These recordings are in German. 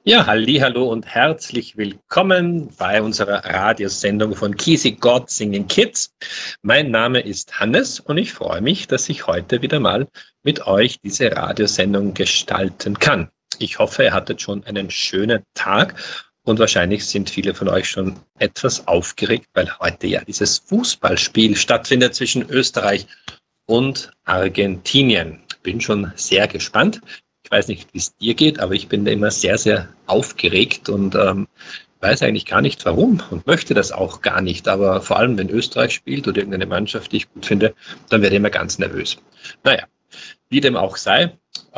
Ja, hallo und herzlich willkommen bei unserer Radiosendung von Kisi God Singing Kids. Mein Name ist Hannes und ich freue mich, dass ich heute wieder mal mit euch diese Radiosendung gestalten kann. Ich hoffe, ihr hattet schon einen schönen Tag und wahrscheinlich sind viele von euch schon etwas aufgeregt, weil heute ja dieses Fußballspiel stattfindet zwischen Österreich und Argentinien. Bin schon sehr gespannt. Ich weiß nicht, wie es dir geht, aber ich bin da immer sehr, sehr aufgeregt und weiß eigentlich gar nicht warum und möchte das auch gar nicht. Aber vor allem, wenn Österreich spielt oder irgendeine Mannschaft, die ich gut finde, dann werde ich immer ganz nervös. Naja, wie dem auch sei,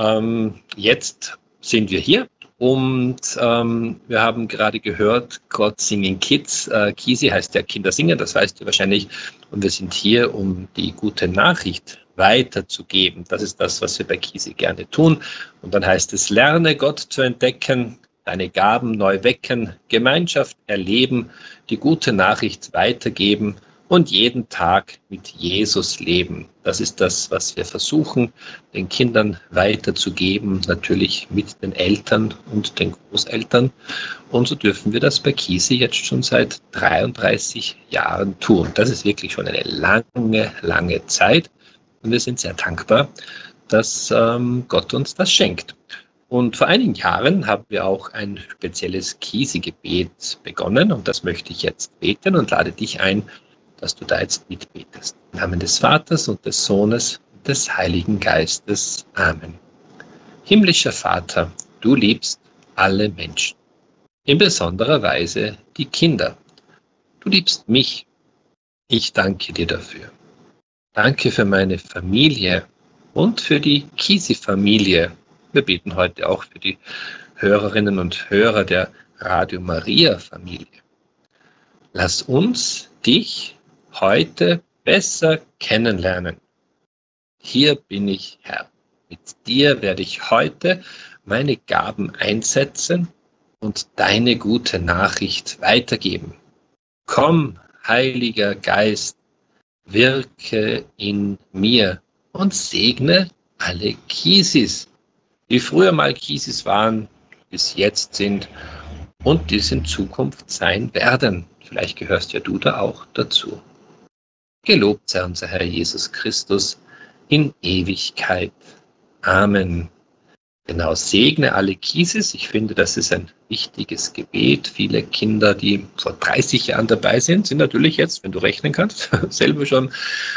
jetzt sind wir hier und wir haben gerade gehört, God Singing Kids. Kisi heißt ja Kinder singen, das weißt du wahrscheinlich. Und wir sind hier, um die gute Nachricht weiterzugeben. Das ist das, was wir bei Kisi gerne tun. Und dann heißt es, lerne Gott zu entdecken, deine Gaben neu wecken, Gemeinschaft erleben, die gute Nachricht weitergeben und jeden Tag mit Jesus leben. Das ist das, was wir versuchen, den Kindern weiterzugeben, natürlich mit den Eltern und den Großeltern. Und so dürfen wir das bei Kisi jetzt schon seit 33 Jahren tun. Das ist wirklich schon eine lange, lange Zeit. Und wir sind sehr dankbar, dass Gott uns das schenkt. Und vor einigen Jahren haben wir auch ein spezielles Kisi-Gebet begonnen. Und das möchte ich jetzt beten und lade dich ein, dass du da jetzt mitbetest. Im Namen des Vaters und des Sohnes und des Heiligen Geistes. Amen. Himmlischer Vater, du liebst alle Menschen, in besonderer Weise die Kinder. Du liebst mich. Ich danke dir dafür. Danke für meine Familie und für die Kisi-Familie. Wir beten heute auch für die Hörerinnen und Hörer der Radio Maria-Familie. Lass uns dich heute besser kennenlernen. Hier bin ich, Herr. Mit dir werde ich heute meine Gaben einsetzen und deine gute Nachricht weitergeben. Komm, Heiliger Geist, wirke in mir und segne alle Kisis, die früher mal Kisis waren, bis jetzt sind und die es in Zukunft sein werden. Vielleicht gehörst ja du da auch dazu. Gelobt sei unser Herr Jesus Christus in Ewigkeit. Amen. Genau, segne alle Kisis. Ich finde, das ist ein wichtiges Gebet. Viele Kinder, die vor 30 Jahren dabei sind, sind natürlich jetzt, wenn du rechnen kannst, selber schon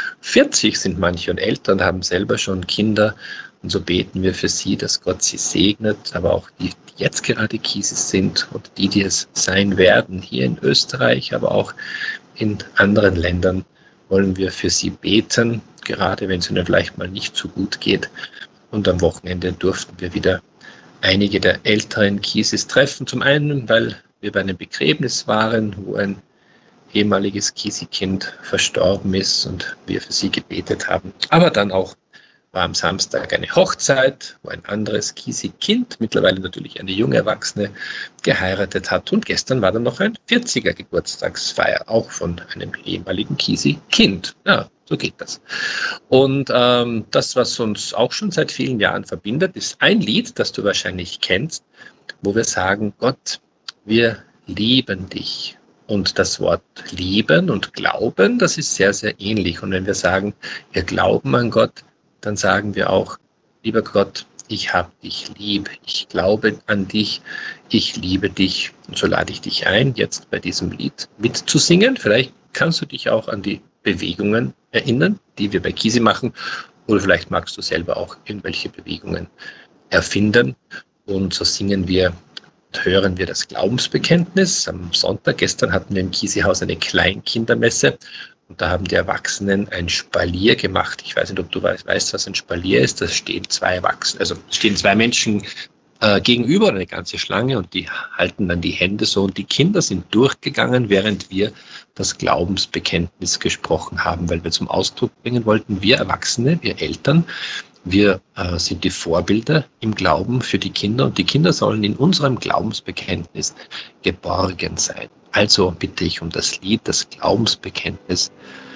40 sind manche und Eltern haben selber schon Kinder. Und so beten wir für sie, dass Gott sie segnet, aber auch die jetzt gerade Kisis sind und die es sein werden, hier in Österreich, aber auch in anderen Ländern, wollen wir für sie beten, gerade wenn es ihnen vielleicht mal nicht so gut geht. Und am Wochenende durften wir wieder einige der älteren Kisis treffen. Zum einen, weil wir bei einem Begräbnis waren, wo ein ehemaliges Kisi-Kind verstorben ist und wir für sie gebetet haben. Aber dann auch war am Samstag eine Hochzeit, wo ein anderes Kisi-Kind, mittlerweile natürlich eine junge Erwachsene, geheiratet hat. Und gestern war dann noch ein 40er Geburtstagsfeier, auch von einem ehemaligen Kisi-Kind. Ja, so geht das. Und das, was uns auch schon seit vielen Jahren verbindet, ist ein Lied, das du wahrscheinlich kennst, wo wir sagen, Gott, wir lieben dich. Und das Wort lieben und glauben, das ist sehr, sehr ähnlich. Und wenn wir sagen, wir glauben an Gott, dann sagen wir auch, lieber Gott, ich habe dich lieb, ich glaube an dich, ich liebe dich. Und so lade ich dich ein, jetzt bei diesem Lied mitzusingen. Vielleicht kannst du dich auch an die Bewegungen erinnern, die wir bei Kisi machen. Oder vielleicht magst du selber auch irgendwelche Bewegungen erfinden. Und so singen wir und hören wir das Glaubensbekenntnis. Am Sonntag, gestern hatten wir im Kisi-Haus eine Kleinkindermesse. Und da haben die Erwachsenen ein Spalier gemacht. Ich weiß nicht, ob du weißt, was ein Spalier ist. Da stehen zwei Menschen gegenüber, eine ganze Schlange, und die halten dann die Hände so. Und die Kinder sind durchgegangen, während wir das Glaubensbekenntnis gesprochen haben, weil wir zum Ausdruck bringen wollten, wir Erwachsene, wir Eltern, wir sind die Vorbilder im Glauben für die Kinder, und die Kinder sollen in unserem Glaubensbekenntnis geborgen sein. Also bitte ich um das Lied, das Glaubensbekenntnis,